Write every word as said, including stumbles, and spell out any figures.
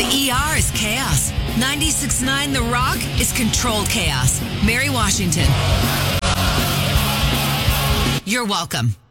E R is chaos. ninety-six point nine The Rock is controlled chaos. Mary Washington. You're welcome.